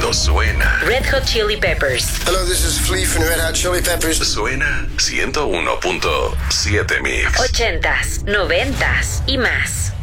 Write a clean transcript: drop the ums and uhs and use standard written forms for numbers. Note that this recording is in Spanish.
cuando suena. Red Hot Chili Peppers. Hello, this is Flea from Red Hot Chili Peppers. Suena 101.7 Mix. 80s, 90s y más.